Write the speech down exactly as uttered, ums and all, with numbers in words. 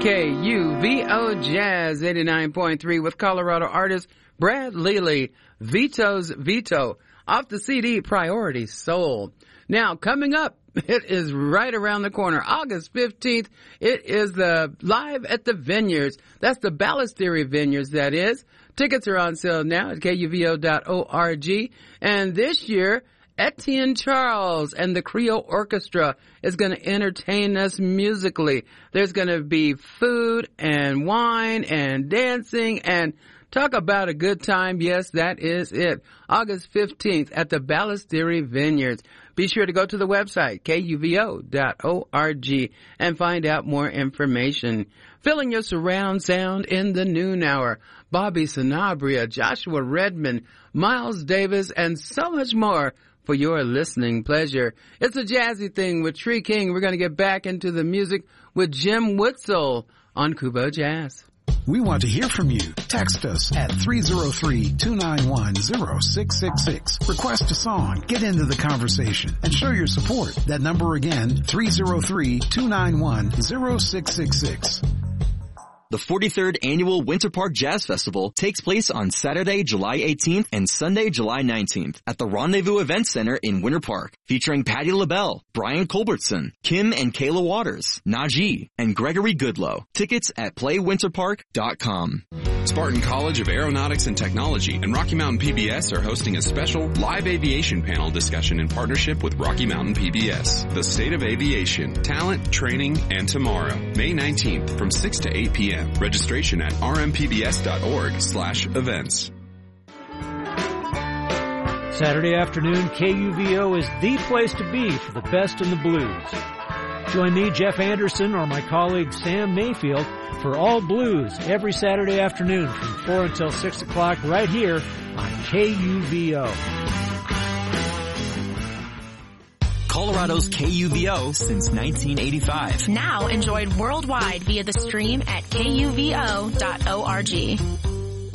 K U V O Jazz eighty-nine point three with Colorado artist Brad Lely, Vito's Veto, off the C D Priority Soul. Now, coming up, it is right around the corner. August fifteenth, it is the Live at the Vineyards. That's the Ballestery Vineyards, that is. Tickets are on sale now at K U V O dot org. And this year, Etienne Charles and the Creole Orchestra is going to entertain us musically. There's going to be food and wine and dancing and talk about a good time. Yes, that is it. August fifteenth at the Ballestery Vineyards. Be sure to go to the website, K U V O dot org, and find out more information. Filling your surround sound in the noon hour. Bobby Sanabria, Joshua Redmond, Miles Davis, and so much more for your listening pleasure. It's a jazzy thing with Tree King. We're going to get back into the music with Jim Witzel on Kubo Jazz. We want to hear from you. Text us at three oh three, two nine one, oh six six six. Request a song, get into the conversation, and show your support. That number again, three oh three, two nine one, oh six six six. The forty-third Annual Winter Park Jazz Festival takes place on Saturday, July eighteenth and Sunday, July nineteenth at the Rendezvous Event Center in Winter Park, featuring Patti LaBelle, Brian Culbertson, Kim and Kayla Waters, Najee, and Gregory Goodlow. Tickets at play winter park dot com. Spartan College of Aeronautics and Technology and Rocky Mountain P B S are hosting a special live aviation panel discussion in partnership with Rocky Mountain P B S. The State of Aviation, Talent, Training, and Tomorrow. May nineteenth from six to eight p.m. Registration at r m p b s dot org slash events. Saturday afternoon, K U V O is the place to be for the best in the blues. Join me, Jeff Anderson, or my colleague Sam Mayfield for All Blues every Saturday afternoon from four until six o'clock right here on K U V O. Colorado's K U V O since nineteen eighty-five. Now enjoyed worldwide via the stream at K U V O dot org.